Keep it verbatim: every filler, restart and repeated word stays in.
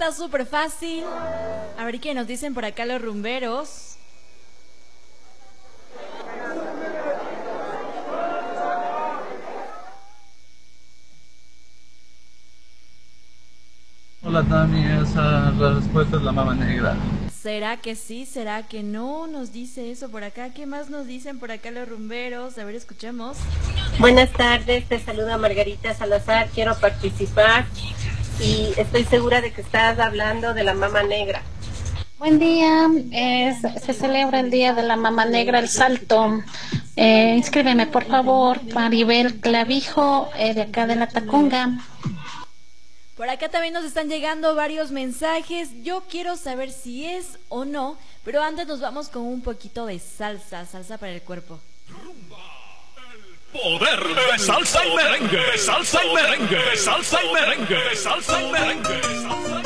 está súper fácil. A ver qué nos dicen por acá los rumberos. Hola Tami, esa la respuesta es la mama negra. ¿Será que sí? ¿Será que no? Nos dice eso por acá. ¿Qué más nos dicen por acá los rumberos? A ver, escuchemos. Buenas tardes, te saluda Margarita Salazar, quiero participar y estoy segura de que estás hablando de la mama negra. Buen día, es- se celebra el Día de la Mama Negra, el Salto. Eh, inscríbeme, por favor, Maribel Clavijo, eh, de acá de La Tacunga. Por acá también nos están llegando varios mensajes. Yo quiero saber si es o no, pero antes nos vamos con un poquito de salsa, salsa para el cuerpo. Poder de salsa y merengue, salsa y merengue, salsa y merengue, salsa y merengue, salsa y merengue.